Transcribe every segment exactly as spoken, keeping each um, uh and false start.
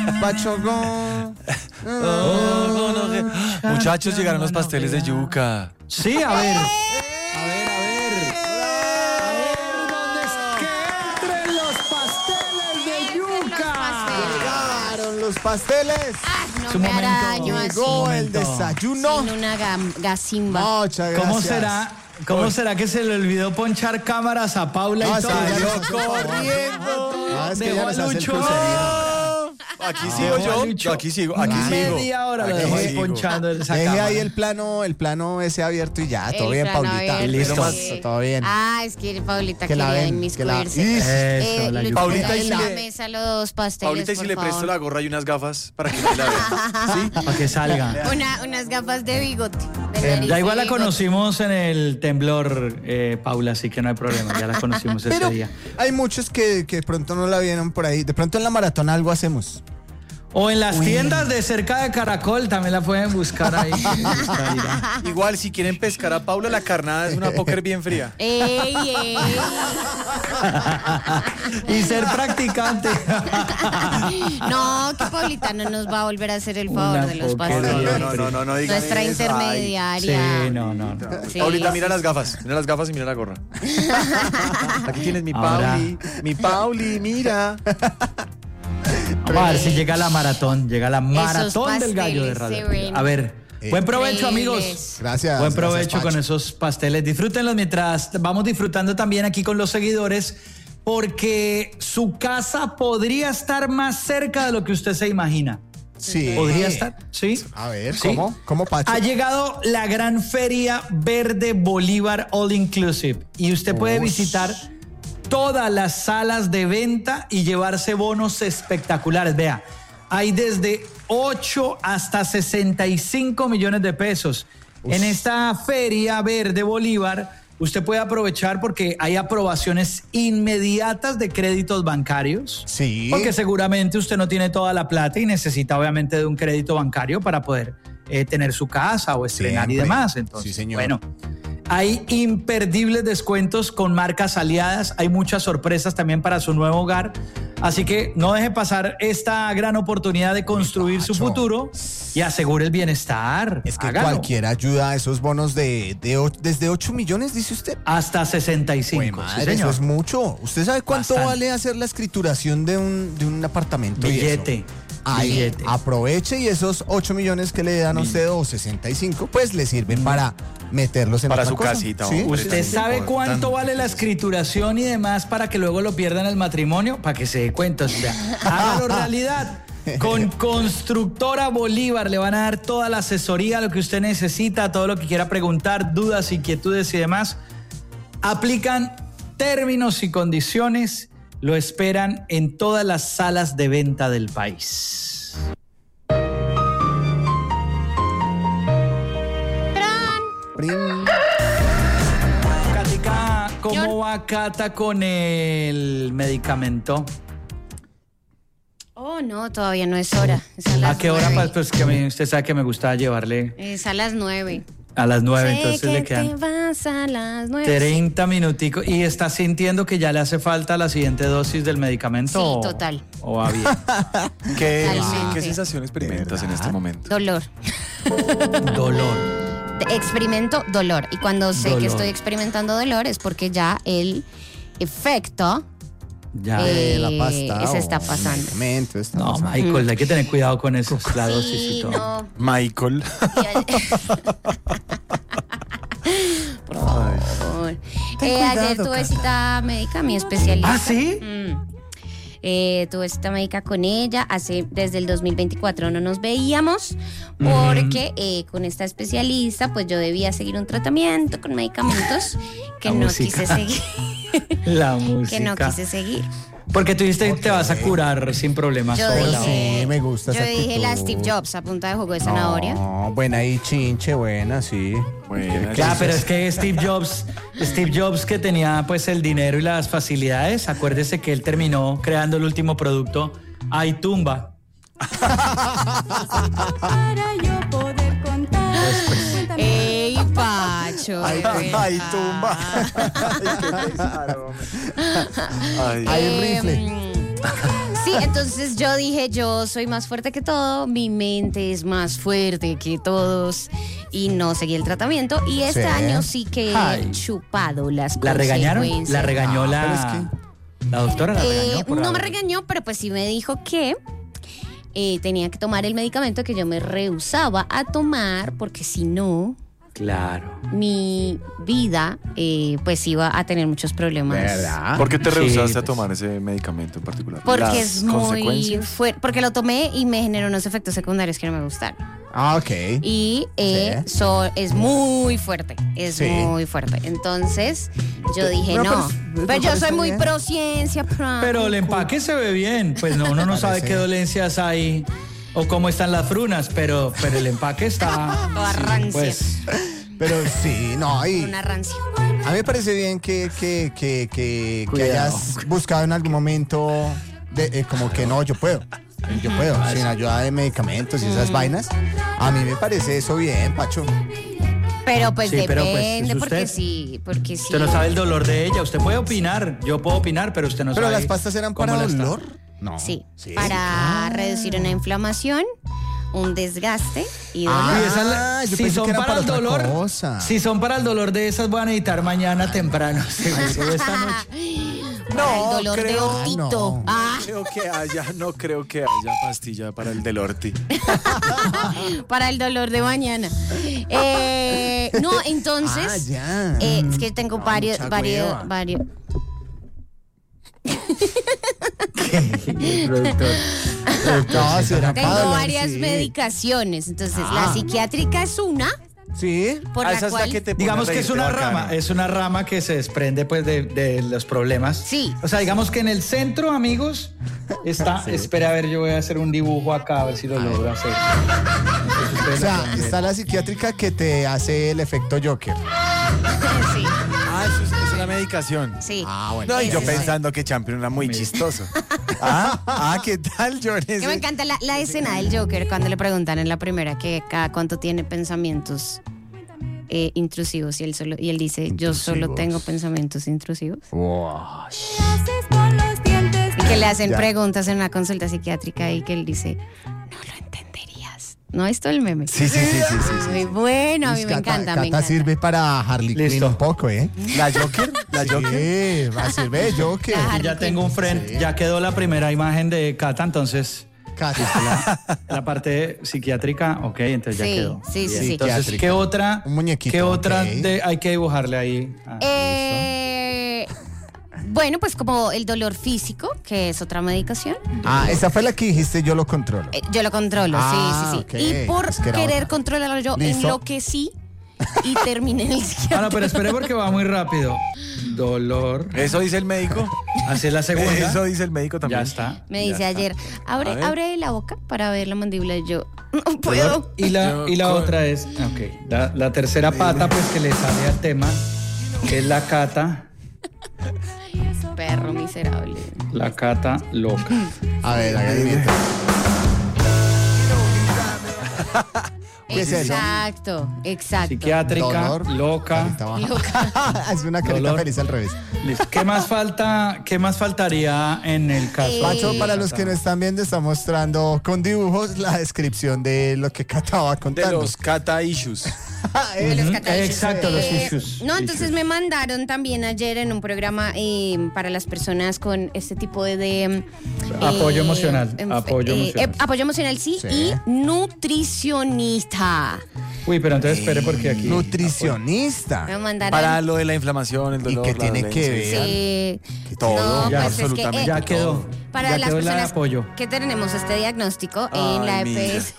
Pachogón. Oh, no, no, no. Muchachos, llegaron los pasteles de yuca. Sí, a ver. A ver, a ver. A ver, ¿dónde es que entren los pasteles de yuca? Llegaron los pasteles. Ah, no Su me momento. araño así. Llegó el desayuno. Sin una gam- gasimba. Muchas gracias. ¿Cómo será? ¿Cómo será que se le olvidó ponchar cámaras a Paula No, y es que todo? ya Yo nos- corriendo. Ah, es que Dejó ya a nos hace el Lucho. crucería. Aquí Dejó sigo a yo. Lucho Yo aquí sigo, aquí una sigo. media hora lo Aquí dejó sigo. ponchando esa Deje cámara. ahí el plano, el plano ese abierto y ya, todo El bien, plano Paulita. abierto, Listo. sí. Todo bien. Ah, es que Paulita Que la quería ven, inmiscuirse. que la- Eso, Eh, la Lucho, yuca. Paulita, y en si la le- mesa los pasteles, Paulita, y si por le presto favor. la gorra y unas gafas para que nadie la vea. ¿Sí? Para que salga. Una, unas gafas de bigote. de Eh, nariz ya de igual la bigote. conocimos en el temblor, eh, Paula, así que no hay problema, ya la conocimos ese Pero día. hay muchos que, que de pronto no la vieron por ahí. De pronto en la maratón algo hacemos. O en las tiendas de cerca de Caracol también la pueden buscar ahí. Igual, si quieren pescar a Paula, la carnada es una póker bien fría. ¡Ey, ey! Y ser practicante. No, que Paulita no nos va a volver a hacer el favor Una de los porquería. pasteles. No, no, no, no, no digan Nuestra eso. intermediaria. Sí, no, no, no. Sí. Paulita, mira las gafas, mira las gafas y mira la gorra. Aquí tienes mi Ahora. Pauli, mi Pauli, mira. Vamos a ver si llega la maratón, llega la maratón del gallo de pasteles se radio. ven A ver, Eh, buen provecho, amigos. increíbles. Gracias. Buen gracias, provecho Pacho. con esos pasteles. Disfrútenlos mientras vamos disfrutando también aquí con los seguidores, porque su casa podría estar más cerca de lo que usted se imagina. Sí. ¿Podría estar? Sí. A ver, Sí. ¿cómo? ¿Cómo, Pacho? Ha llegado la gran feria Verde Bolívar All Inclusive y usted puede Ush. visitar todas las salas de venta y llevarse bonos espectaculares. Vea, hay desde ocho hasta sesenta y cinco millones de pesos. En esta feria Verde Bolívar usted puede aprovechar porque hay aprobaciones inmediatas de créditos bancarios. Sí. Porque seguramente usted no tiene toda la plata y necesita obviamente de un crédito bancario para poder eh, tener su casa o estrenar y Siempre. demás. Entonces, Sí, señor. bueno, hay imperdibles descuentos con marcas aliadas, hay muchas sorpresas también para su nuevo hogar, así que no deje pasar esta gran oportunidad de construir su Pacho. futuro y asegure el bienestar. Es que Hágalo. cualquier ayuda a esos bonos de, de o- desde ocho millones, dice usted. Hasta sesenta y Uy, cinco. madre, sí, señor. eso es mucho. ¿Usted sabe cuánto Bastante. vale hacer la escrituración de un, de un apartamento? y eso? Billete. Ahí, Billete. aproveche y esos ocho millones que le dan a usted o sesenta y cinco, pues le sirven para meterlos en Para otra su cosa. casita, ¿Sí? hombre. ¿Usted sabe cuánto vale la escrituración y demás para que luego lo pierdan el matrimonio? Para que se dé cuenta, o sea, hágalo realidad. Con Constructora Bolívar le van a dar toda la asesoría, lo que usted necesita, todo lo que quiera preguntar, dudas, inquietudes y demás. Aplican términos y condiciones, lo esperan en todas las salas de venta del país. Prim. Katica, ¿cómo va Cata con el medicamento? Oh, no, todavía no es hora. Es a, las ¿A qué hora? nueve. Pues, pues que a mí, usted sabe que me gusta llevarle Es a las nueve. a las nueve, Sé entonces que le te quedan vas a las nueve. treinta minuticos. ¿Y está sintiendo que ya le hace falta la siguiente dosis del medicamento? Sí, o- total. ¿O va bien? ¿Qué, Totalmente. ¿Qué sensación experimentas en este momento? Dolor. Dolor. Experimento dolor. Y cuando sé Dolor. que estoy experimentando dolor es porque ya el efecto Ya. Eh, la pasta se o está pasando. el medicamento, está No, pasando. Michael, hay que tener cuidado con eso, la dosis y Sí, todo. no. Michael. Por favor. Eh, ayer cuidado, tuve cita médica, mi especialista. ¿Ah, sí? Mm. Eh, tuve cita médica con ella. Hace desde el dos mil veinticuatro no nos veíamos porque eh, con esta especialista pues yo debía seguir un tratamiento con medicamentos que La no música. quise seguir. La música. que no quise seguir. Porque tú dijiste que te vas a curar sin problemas Yo sola. dije, Sí, me gusta yo esa dije la actitud. Steve Jobs a punta de jugo de zanahoria. No, buena y chinche, buena, sí. Bueno, Claro, pero es que Steve Jobs, Steve Jobs que tenía pues el dinero y las facilidades, acuérdese que él terminó creando el último producto, iTumba. Para yo poder contar. ¡Ey, Pacho! Ay, de ay, verdad. tumba. Ay, qué pesar, hombre. Ay. Ay, Eh, rifle. mm, Sí, entonces yo dije, yo soy más fuerte que todo, mi mente es más fuerte que todos y no seguí el tratamiento y este Sí. año sí que he Ay. chupado las ¿La regañaron? consecuencias. ¿La regañó Ah, la, pero es la doctora? ¿La Eh, regañó por no me haber- regañó, pero pues sí me dijo que eh, tenía que tomar el medicamento que yo me rehusaba a tomar porque si no, Claro. mi vida eh, pues iba a tener muchos problemas. ¿Verdad? ¿Por qué te Sí, rehusaste a pues. tomar ese medicamento en particular? Porque ¿Las es muy consecuencias? fuerte, porque lo tomé y me generó unos efectos secundarios que no me gustaron. Ah, ok. Y eh, Sí. so- es muy fuerte, es Sí. muy fuerte. Entonces yo dije, Bueno, no, pero- pero, pero yo soy parece muy bien. pro ciencia. pro- Pero el empaque se ve bien. Pues no, uno no sabe Parece. qué dolencias hay o cómo están las frunas, pero, pero el empaque está. Toda rancia. Pues Pero sí, no, y Una rancia. a mí me parece bien que, que, que, que, que Cuidado. hayas buscado en algún momento de, eh, como que no, yo puedo. Yo puedo, sin ayuda de medicamentos y esas vainas. A mí me parece eso bien, Pacho. Pero pues Sí, pero, pues, depende, es porque usted. sí, porque sí. usted no sabe el dolor de ella. Usted puede opinar. Yo puedo opinar, pero usted no Pero sabe. las pastas eran cómo para la está- dolor. No. Sí, para reducir una inflamación, un desgaste y dolor. Ah, Y esas la- yo si pensé son que era para, para el otra dolor, cosa. si son para el dolor de esas, voy a necesitar mañana temprano. seguro, esta noche. Para el dolor de creo- ortito. no. Ah, Creo que haya, no creo que haya pastilla para el del orti. para el dolor de mañana. Eh, no, entonces. Ah, ya. eh, es que tengo varios, mucha varios, hueva. varios. El productor. No, si era Tengo para dolor, varias sí. medicaciones. Entonces, Ah. la psiquiátrica es una, Sí. por Ah, la esa es la cual. que te pone Digamos a que es reírte una bacano. rama, es una rama que se desprende pues de, de los problemas. Sí. O sea, digamos que en el centro, amigos, está, espera a ver, yo voy a hacer un dibujo acá, a ver si lo logro hacer. Entonces, O ustedes lo sea, pueden ver. está la psiquiátrica que te hace el efecto Joker. Sí, Ah, eso es, esa es la medicación. sí. Ah, bueno. No, y yo Ese, sí. pensando que Champion era muy chistoso. Ah, ah, ¿qué tal, Jones? Que me encanta la, la escena del Joker cuando le preguntan en la primera que cada cuánto tiene pensamientos eh, intrusivos y él solo y él dice yo solo tengo pensamientos intrusivos Haces con los dientes. y que le hacen Ya. preguntas en una consulta psiquiátrica y que él dice no lo entenderías. ¿No es todo el meme? Sí, sí, sí, sí, sí. Muy bueno, a mí me Cata- encanta, Cata me encanta. sirve para Harley Quinn Listo. un poco, ¿eh? ¿La Joker? ¿La Joker? Sí, va a servir de Joker. La Y Harley ya tengo un friend, Sí. ya quedó la primera imagen de Cata, entonces Cata. la parte psiquiátrica, ok, entonces ya Sí, quedó. sí, sí, Bien. sí. Entonces, Psiquiátrica. ¿qué otra? Un muñequito, ¿Qué otra ok. de, hay que dibujarle ahí? Ah, Eh, bueno, pues como el dolor físico, que es otra medicación. Ah, esa fue la que dijiste, yo lo controlo. Eh, yo lo controlo, Ah, sí, sí, ok. sí. Y por Es que era querer otra. controlarlo yo, Listo. enloquecí y terminé en el psiquiatra. Ah, no, pero espere porque va muy rápido. Dolor. ¿Eso dice el médico? Hace la segunda. Eso dice el médico también. Ya está. Me dice Ya está. ayer, abre, A ver. abre la boca para ver la mandíbula. Y yo, no puedo. Y la, Yo y la con- otra es, ok, la, la tercera pata pues que le sale al tema, que es la Cata, Perro miserable. la Cata loca. A ver, haga el miento. ¿Qué es eso? Exacto, exacto. Psiquiátrica, Dolor. loca. Carita baja. Es una carita Dolor. feliz al revés. Listo. ¿Qué más falta? ¿Qué más faltaría en el caso? Eh, Pacho, para los que no están viendo, está mostrando con dibujos la descripción de lo que Cata va De contando. los Cata Issues. De los Ujú, catálogos. exacto, los Eh, issues. No, entonces Issues. me mandaron también ayer en un programa eh, para las personas con este tipo de... de, Apoyo emocional, em, apoyo emocional. eh, apoyo emocional, sí, Sí. y nutricionista. Uy, pero entonces espere porque aquí. Nutricionista. Me mandaron... Para lo de la inflamación, el ¿Y dolor. qué la tiene que dolencia. ver? Sí. Todo, No, ya, pues es que, absolutamente eh, Ya quedó. para ya las quedó la de personas apoyo. que tenemos este diagnóstico en Ay, la mira. E P S.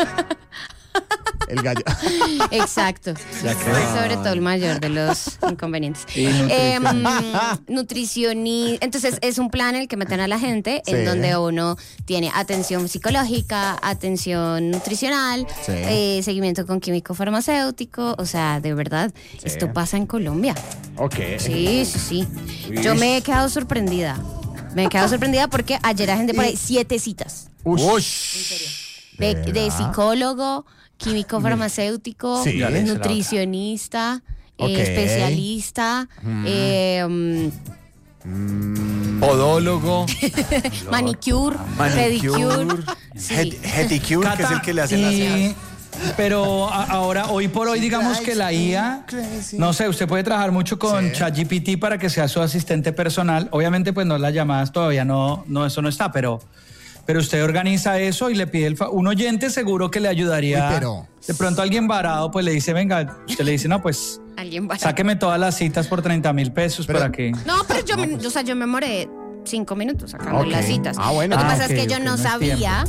El gallo. Exacto. Ya Soy quedó. sobre todo el mayor de los inconvenientes. Y nutrición. nutricionista. Entonces es un plan en el que meten a la gente Sí. en donde uno tiene atención psicológica, atención nutricional, Sí. eh, seguimiento con químico farmacéutico. O sea, de verdad, esto pasa en Colombia. Ok. Sí, sí, sí. Yo me he quedado sorprendida. Me he quedado sorprendida porque ayer agendé por ahí siete citas. Ush. De, de ¿Verdad? psicólogo, químico farmacéutico, Sí. Ya le hice la nutricionista, eh, Ok. especialista, eh, mm, Podólogo, Manicure, pedicure. Sí. Head- Headicure, que es el que le hacen y- las... Pero a- ahora, hoy por hoy, digamos que la I A, no sé, usted puede trabajar mucho con ChatGPT para que sea su asistente personal. Obviamente, pues no las llamadas todavía no, no eso no está, pero, pero usted organiza eso y le pide el fa- un oyente seguro que le ayudaría. Uy, pero- De pronto alguien varado, pues le dice, venga, usted le dice, no, pues Alguien va. sáqueme todas las citas por treinta mil pesos Pero- para que... No, pero yo, me, o sea, yo me demoré cinco minutos sacando Ok. las citas. Ah, bueno. Lo que Ah, pasa ok, es que yo ok, no no es sabía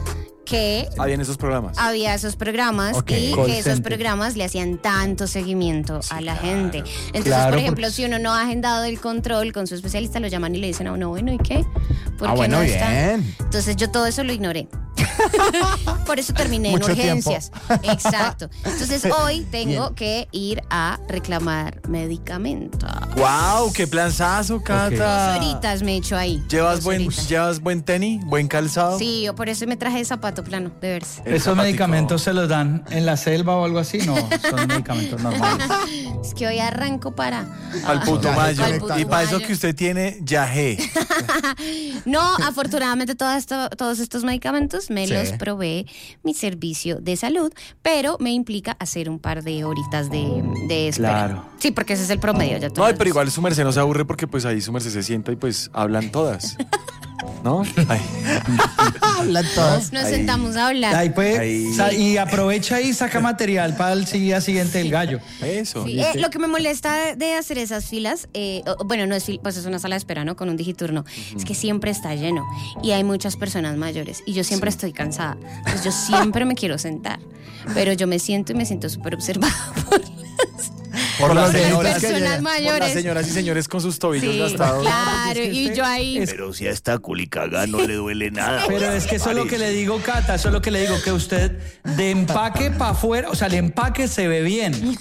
que Habían esos programas. había esos programas Ok. y Call que esos center. programas le hacían tanto seguimiento a la gente. Entonces, Claro, por ejemplo, porque- si uno no ha agendado el control con su especialista, lo llaman y le dicen a uno, bueno, ¿y qué? ¿Por Ah, qué bueno, no está? bien. Entonces yo todo eso lo ignoré. Por eso terminé Mucho en tiempo. urgencias. Exacto. Entonces hoy tengo que ir a reclamar medicamentos. ¡Wow! ¡Qué planzazo, Cata! Dos horitas me he hecho ahí. ¿Llevas Dos buen, horitas. ¿Llevas buen tenis? ¿Buen calzado? Sí, yo por eso me traje zapato plano, de verse. El ¿Esos zapatico. medicamentos se los dan en la selva o algo así? No, son medicamentos normales. Es que hoy arranco para... Al Ah, Putumayo. al Putumayo. Y para eso que usted tiene, yajé. No, afortunadamente todo esto- todos estos medicamentos me Sí. los provee mi servicio de salud, pero me implica hacer un par de horitas de, de espera. Claro. Sí, porque ese es el promedio. Ya No, todos- pero igual su merced no se aburre porque pues ahí su merced se sienta y pues hablan todas. ¿No? Ay. Hablan todas. Nos Ahí. sentamos a hablar. Ahí puede, Ahí. sa- y aprovecha y saca material para el día siguiente del gallo. Eso. Sí, eh, lo que me molesta de hacer esas filas, eh, o- bueno, no es fil- pues es una sala de espera, ¿no? Con un digiturno, es que siempre está lleno y hay muchas personas mayores y yo siempre estoy cansada. Entonces yo siempre me quiero sentar, pero yo me siento y me siento súper observada por Por las Por las señoras, personas por las mayores. señores y señores con sus tobillos Sí, gastados. claro, Es que y usted- yo ahí... es- Pero si a esta culicaga no le duele nada. Pero es que eso es lo que le digo, Cata, eso es lo que le digo, que usted de empaque para afuera, o sea, el empaque se ve bien.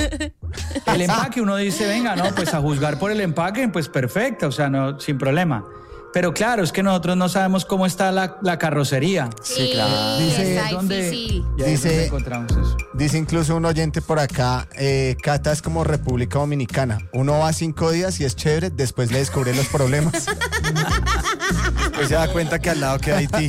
El empaque uno dice, venga, no, pues a juzgar por el empaque, pues perfecto, o sea, no, sin problema. Pero claro, es que nosotros no sabemos cómo está la, la carrocería. Sí, claro. Dice, está ¿Dónde? difícil. Y ahí es Dice- donde encontramos eso. Dice incluso un oyente por acá, eh, Cata es como República Dominicana. Uno va cinco días y es chévere, después le descubre los problemas. Pues se da cuenta que al lado queda Haití.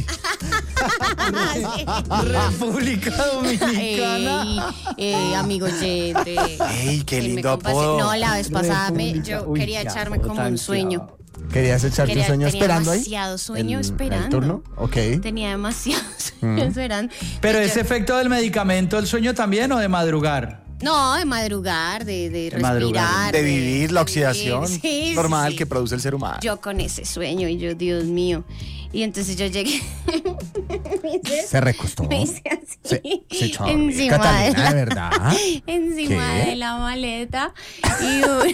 República Dominicana. Ey, ey, amigo oyente. Ey, qué Él me lindo compase- apodo. No, la vez pasada me, República. yo Uy, quería qué echarme como un apodo sueño. ¿Querías echarte Quería- un sueño tenía esperando ahí? demasiado sueño ¿El- esperando. ¿El turno? Ok. Tenía demasiado sueño esperando. Pero Y yo- ese efecto del medicamento, ¿el sueño también o de madrugar? No, de madrugar, de, de respirar. madrugar. De vivir la oxidación Sí, sí, normal sí. que produce el ser humano. Yo con ese sueño y yo, Dios mío. Y entonces yo llegué. me hice- Se recostó. me hice así. Se, se echó a dormir. encima de Catalina, la, de verdad. encima ¿Qué? de la maleta. Y uy,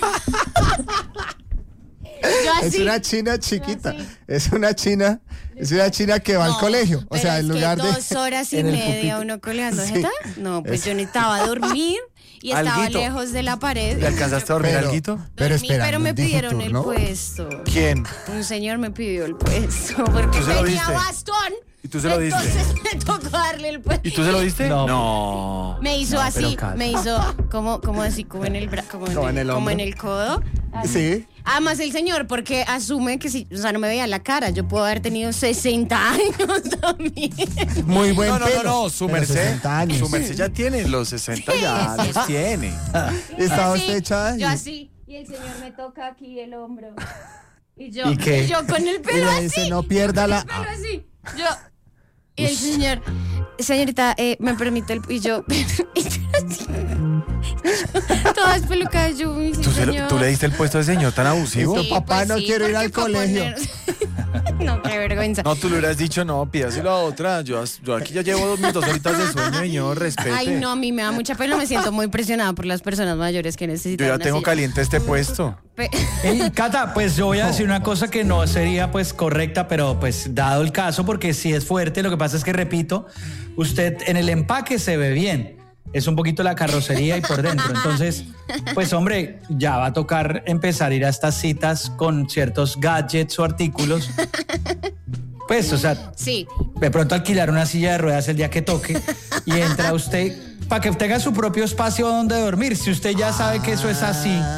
yo Es así. una china chiquita. así. Es una china. Es una china que va al No, colegio. O pero sea, es en que lugar de. dos horas y en el media pupitre. uno colgando Sí. jeta. No, pues yo necesitaba dormir y estaba Alguito. lejos de la pared. ¿Le alcanzaste a dormir Pero- alguito? Pero Dormí, espera. pero me pidieron el ¿no? puesto. ¿Quién? Un señor me pidió el puesto porque ¿Tú se lo tenía diste? bastón. ¿Y tú se lo diste? Entonces me tocó darle el puesto. ¿Y tú se lo diste? No. No. Me hizo No, así, pero Cata. me hizo como, como así, como en el bra- como en, Como en el, el como hombro. en el codo. Sí. Además el señor, porque asume que si, o sea, no me veía la cara, yo puedo haber tenido sesenta años también. Muy buen No, no, pelo. no, no, su pero merced. sesenta años. Su merced ya tiene los sesenta, ya Sí, sí. los tiene. Estaba Así, usted echada. Yo y- así, y el señor me toca aquí el hombro. Y yo, ¿Y qué? yo con el Y pelo le así. dice, no pierda la. Pero así, yo. Y el señor, señorita, eh, me permite el. Y yo. y yo así, todas pelucadas, yo. mi ¿Tú, se lo- señor. ¿Tú le diste el puesto de señor tan abusivo? Sí. Papá, no quiero ir porque al pa' colegio. poner- no, qué vergüenza. No, tú le hubieras dicho, no, pídaselo a otra. Yo, yo aquí ya llevo dos, mis dos horitas de sueño, señor, respete. Ay, no, a mí me da mucha pena, me siento muy presionada por las personas mayores que Yo necesitan. ya una tengo silla. caliente este puesto. Pe- Ey, Cata, pues yo voy a decir una cosa que no sería pues correcta, pero pues dado el caso, porque si es fuerte, lo que pasa es que, repito, usted en el empaque se ve bien. Es un poquito la carrocería y por dentro. Entonces, pues hombre, ya va a tocar empezar a ir a estas citas con ciertos gadgets o artículos. Pues, o sea, Sí, de pronto alquilar una silla de ruedas el día que toque y entra usted para que tenga su propio espacio donde dormir. Si usted ya sabe que eso es así,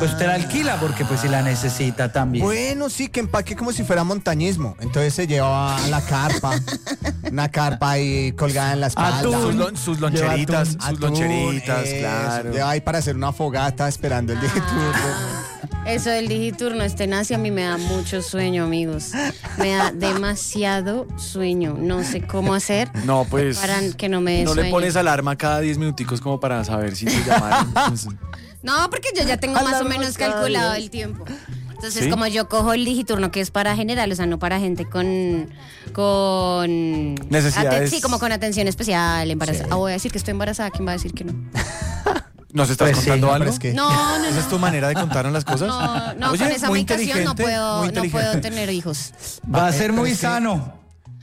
pues usted la alquila porque pues si la necesita también. Bueno, sí, que empaque como si fuera montañismo. Entonces se lleva la carpa, una carpa ahí colgada en la espalda. Atún. Sus, lon- sus loncheritas, sus Atún, loncheritas, eso, claro. lleva ahí para hacer una fogata esperando el digiturno. Eso del digiturno, este nazi a mí me da mucho sueño, amigos. Me da demasiado sueño. No sé cómo hacer No, pues. para que no me dé No sueño. le pones alarma cada diez minuticos como para saber si te llamaron. Entonces, No, porque yo ya tengo más o menos calculado el tiempo. Entonces, ¿Sí? como yo cojo el digiturno que es para general, o sea, no para gente con... con Necesidades. Sí, como con atención especial, embarazada. Ah, voy a decir que estoy embarazada, ¿quién va a decir que no? ¿nos estás Pues sí, contando no, algo? pero es que- No, no, ¿Esa no. es tu manera de contarnos las cosas? No, no, Oye, con esa muy medicación no inteligente, puedo, muy no inteligente. puedo tener hijos. Va a Eh, ser pero muy es que- sano.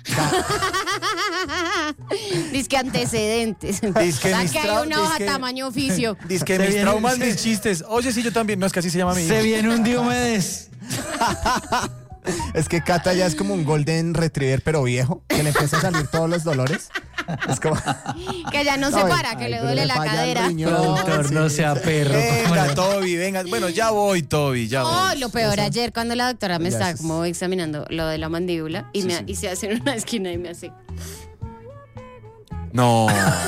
Dice que antecedentes. Dizque O sea, mis que hay trau- una hoja dizque- tamaño oficio. Dice que Se mis viene- traumas, se- mis chistes. Oye, sí, yo también. No, es que así se llama mi Se hijo. viene un Diomedes. Es que Cata ya es como un golden retriever, pero viejo, que le empieza a salir todos los dolores. Es como... Que ya no se Ay, para, que ay, le pero duele le la falla el cadera. riñón. Productor, sí, no sí. sea perro. Venga, Toby, venga. Bueno, ya voy, Toby, ya Oh, voy. lo peor, ayer cuando la doctora me Ya estaba es- como examinando lo de la mandíbula y, me, y se hace en una esquina y me hace. No.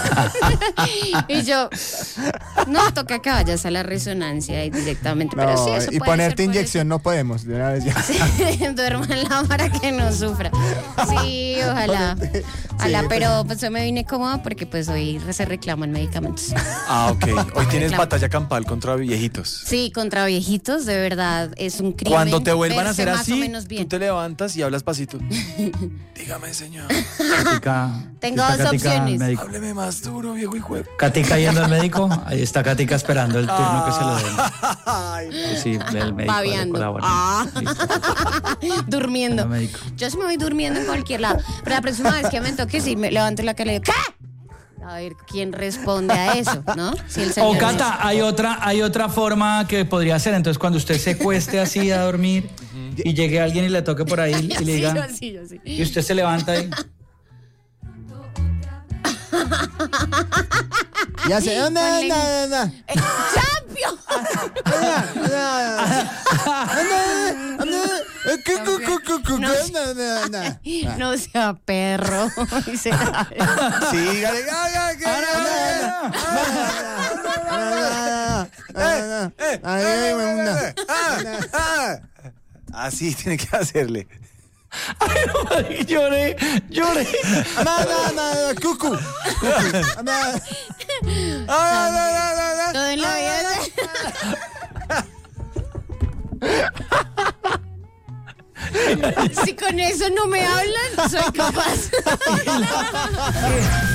Y yo, no, toca que vayas a la resonancia ahí directamente. Pero No, sí, eso y puede ponerte ser por inyección no podemos, de una vez ya. eso. Sí, duérmanla para que no sufra. Sí, ojalá. Ojalá, Sí, pero pues hoy me vine cómoda porque pues hoy se reclaman medicamentos. Ah, ok. Hoy tienes Reclamo. batalla campal contra viejitos. Sí, contra viejitos, de verdad, es un crimen. Cuando te vuelvan a verse hacer más o así, menos bien. tú te levantas y hablas pasito. Dígame, señor. Katica, Tengo está dos Katica al opciones. médico. Hábleme más duro, viejo hijo de... Katica yendo al médico. Ahí está Katica esperando el turno que se lo den. Ay, no. Pues sí, el médico. Babeando. le colabora. Ah. Listo, Durmiendo. el médico. Yo sí me voy durmiendo en cualquier lado. Pero la próxima vez que me toque, sí, me levanto la cara y le digo, ¿qué? A ver quién responde a eso, ¿no? Si el O señor Cata, me- hay otra, hay otra forma que podría ser. Entonces, cuando usted se cueste así a dormir y llegue alguien y le toque por ahí y le Sí, yo diga, sí, yo sí. y usted se levanta ahí. Y hace... No, no, Con no, no. Eh, ¡Champio! No sea perro. Y se cae. Sí, dígale, haga, que- Ah, Así tiene que hacerle. Ay, lloré, lloré. Cucu. Todo en la vida. Si con eso no me hablan, soy capaz.